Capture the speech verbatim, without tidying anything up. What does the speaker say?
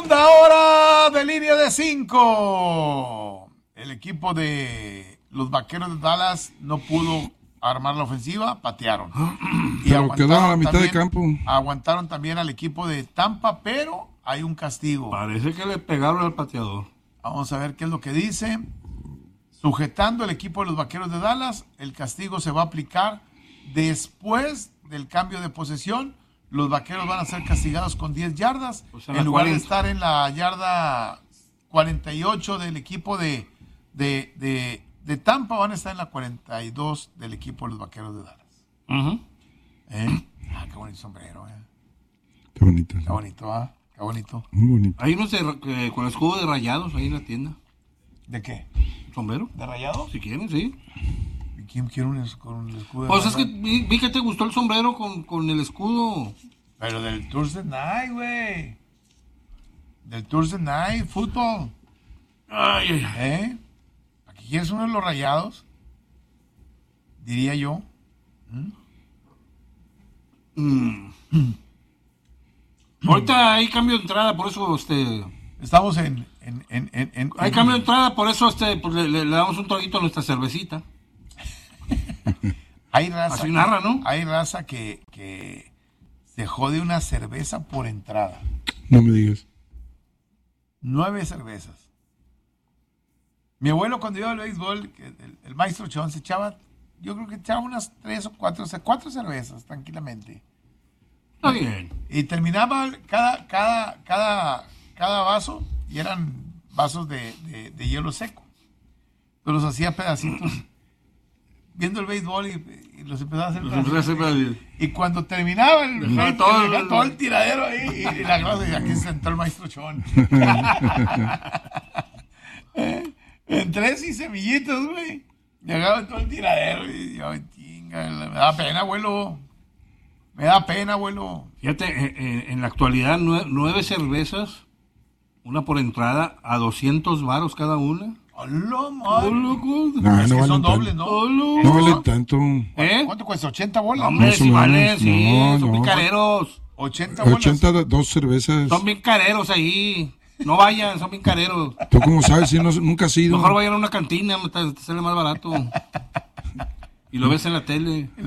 Segunda hora de línea de cinco. El equipo de los Vaqueros de Dallas no pudo armar la ofensiva, patearon. Y pero quedaron a la mitad también, de campo. Aguantaron también al equipo de Tampa, pero hay un castigo. Parece que le pegaron al pateador. Vamos a ver qué es lo que dice. Sujetando el equipo de los Vaqueros de Dallas, el castigo se va a aplicar después del cambio de posesión. Los Vaqueros van a ser castigados con diez yardas, o sea, en lugar cuarenta. de estar en la yarda cuarenta y ocho del equipo de, de, de, de Tampa, van a estar en la cuarenta y dos del equipo de los Vaqueros de Dallas. Uh-huh. ¿Eh? Ah, qué bonito sombrero. ¿Eh? Qué bonito. Qué bonito, ¿ah? Qué bonito. Muy bonito. Hay unos de, eh, con escudo de Rayados ahí en la tienda. ¿De qué? ¿Sombrero? ¿De Rayados? Si quieren, sí. ¿Y quién quiere un, es- con un escudo de Pues es que Rayados? vi, vi que te gustó el sombrero con, con el escudo. Pero del Thursday Night, güey. Del Thursday Night Football. Ay, ay, ay. ¿Eh? ¿Aquí quieres uno de los Rayados? Diría yo. Mm. Ahorita hay cambio de entrada, por eso este. Estamos en... en, en, en, en- Hay cambio de entrada, por eso este, pues, le, le- le damos un traguito a nuestra cervecita. Hay raza, Así narra, ¿no? Hay raza que, que se jode una cerveza por entrada. No me digas. Nueve cervezas. Mi abuelo cuando iba al béisbol, que el, el maestro Chon se echaba, yo creo que echaba unas tres o cuatro, o sea, cuatro cervezas tranquilamente. Está bien. Y terminaba cada, cada, cada, cada vaso, y eran vasos de, de, de hielo seco. Pero los hacía pedacitos, viendo el béisbol y, y los empezaba a hacer Los empecé a hacer pedacitos. pedacitos. Y cuando terminaba el, Dejaba el- todo dejaba el- todo el tiradero ahí, y, y la grasa, y aquí se sentó el maestro Chon. ¿Eh? En tres y semillitas, güey. Llegaba todo el tiradero y yo, chinga, me da pena, abuelo. Me da pena, abuelo. Fíjate, eh, eh, en la actualidad nue- nueve cervezas, una por entrada, a doscientos varos cada una. ¡Hola, madre! ¡Oh, loco! No, Es no que son valen dobles, tanto. ¿no? ¡Oh, loco! No vale tanto. ¿Eh? ¿Cuánto cuesta? ¿ochenta bolas? Hombre, Más o si menos, valen, sí, no, son no. bien careros. ochenta bolas. ochenta, dos cervezas. Son bien careros ahí. No vayan, son bien careros. ¿Tú cómo sabes? Si no, nunca has ido. Mejor vayan a una cantina, te, te sale más barato. Y lo ves en la tele.